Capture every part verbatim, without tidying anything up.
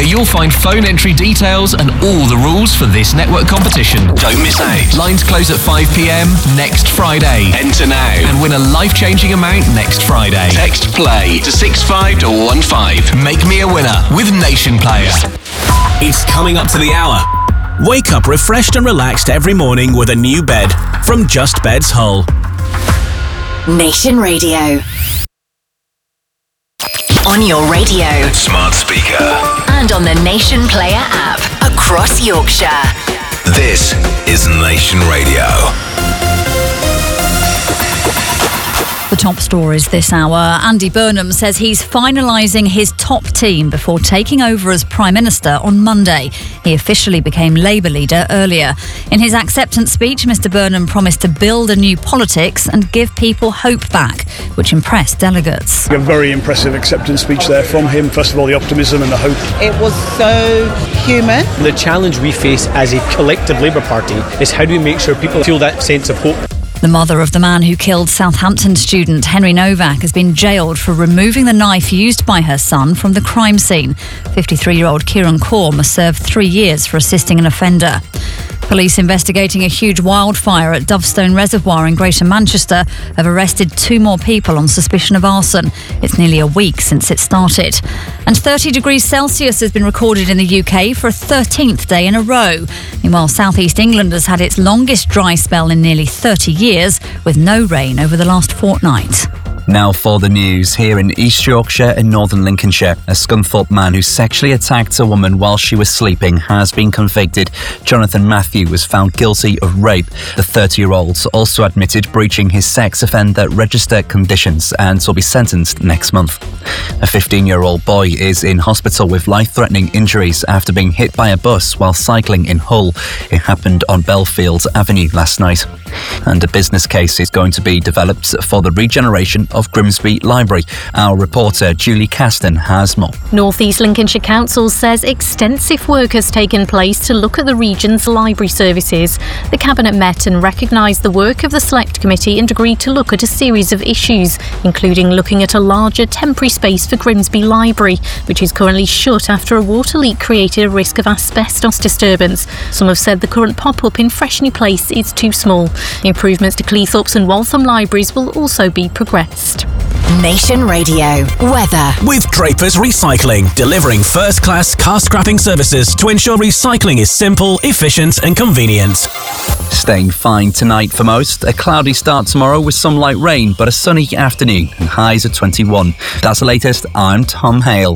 where you'll find phone entry details and all the rules for this network competition. Don't miss out. Lines close at five p.m. next Friday. Enter now and win a life-changing amount next Friday. Text play to six five one five. Make me a winner with Nation Player. It's coming up to the hour. Wake up refreshed and relaxed every morning with a new bed from Just Beds Hull. Nation Radio. On your radio, smart speaker, and on the Nation Player app across Yorkshire. This is Nation Radio. The top stories this hour. Andy Burnham says he's finalising his top team before taking over as Prime Minister on Monday. He officially became Labour leader earlier. In his acceptance speech, Mr Burnham promised to build a new politics and give people hope back, which impressed delegates. A very impressive acceptance speech there from him. First of all, the optimism and the hope. It was so human. The challenge we face as a collective Labour Party is how do we make sure people feel that sense of hope. The mother of the man who killed Southampton student Henry Novak has been jailed for removing the knife used by her son from the crime scene. fifty-three-year-old Kieran Kaur must serve three years for assisting an offender. Police investigating a huge wildfire at Dovestone Reservoir in Greater Manchester have arrested two more people on suspicion of arson. It's nearly a week since it started. And thirty degrees Celsius has been recorded in the U K for a thirteenth day in a row. Meanwhile, South East England has had its longest dry spell in nearly thirty years, with no rain over the last fortnight. Now for the news. Here in East Yorkshire and Northern Lincolnshire, a Scunthorpe man who sexually attacked a woman while she was sleeping has been convicted. Jonathan Matthew was found guilty of rape. The thirty-year-old also admitted breaching his sex offender register conditions and will be sentenced next month. A fifteen-year-old boy is in hospital with life-threatening injuries after being hit by a bus while cycling in Hull. It happened on Belfield Avenue last night. And a business case is going to be developed for the regeneration of Grimsby Library. Our reporter Julie Caston has more. North East Lincolnshire Council says extensive work has taken place to look at the region's library services. The Cabinet met and recognised the work of the Select Committee and agreed to look at a series of issues, including looking at a larger temporary space for Grimsby Library, which is currently shut after a water leak created a risk of asbestos disturbance. Some have said the current pop-up in Freshney Place is too small. Improvements to Cleethorpes and Waltham libraries will also be progressed. Nation Radio weather. With Drapers Recycling, delivering first-class car scrapping services to ensure recycling is simple, efficient and convenient. Staying fine tonight for most. A cloudy start tomorrow with some light rain, but a sunny afternoon and highs at twenty-one. That's the latest. I'm Tom Hale.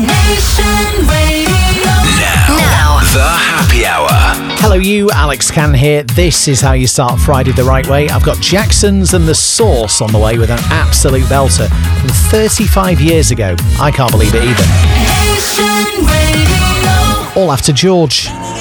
Nation Radio. Now, now, the happy hour. Hello you, Alex Can here. This is how you start Friday the right way. I've got Jackson's and The Sauce on the way with an absolute belter from thirty-five years ago. I can't believe it either. All after George.